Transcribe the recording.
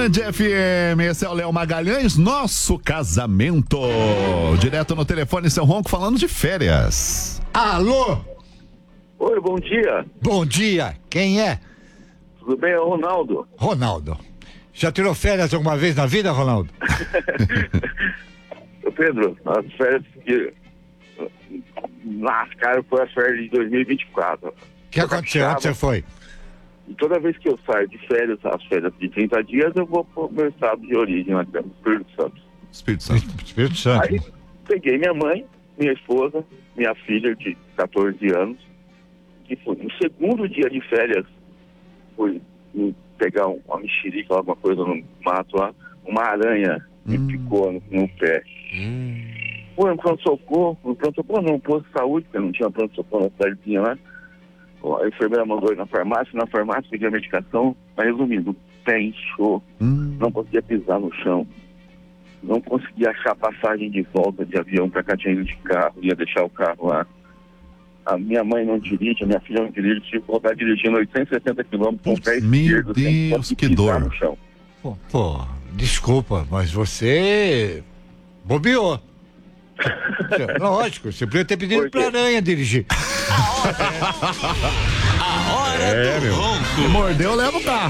Band FM, esse é o Léo Magalhães, nosso casamento. Direto no telefone, seu Ronco, falando de férias. Alô? Oi, bom dia. Bom dia. Quem é? Tudo bem? É o Ronaldo. Ronaldo. Já tirou férias alguma vez na vida, Ronaldo? Pedro, as férias que lascaram foi as férias de 2024. O que aconteceu? Onde você foi? E toda vez que eu saio de férias, as férias de 30 dias, eu vou pro meu estado de origem, lá no Espírito Santo. Espírito Santo. Espírito Santo. Aí peguei minha mãe, minha esposa, minha filha de 14 anos, que foi no segundo dia de férias, fui pegar uma mexerica, alguma coisa no mato lá, uma aranha me picou no pé. Foi no pronto-socorro, não, posto de saúde, porque não tinha pronto-socorro na cidadezinha lá. A enfermeira mandou ir na farmácia pedi a medicação, mas resumindo, o pé inchou, não conseguia pisar no chão, não conseguia achar passagem de volta de avião para cá, tinha ido de carro, ia deixar o carro lá. A minha mãe não dirige, a minha filha não dirige, tive que voltar dirigindo 870 km com o pé esquerdo, sem Deus, conseguir que pisar dor. no chão. Pô, desculpa, mas você bobeou. Lógico, você podia ter pedido pra aranha dirigir. A hora do ronco. Mordeu, leva o carro.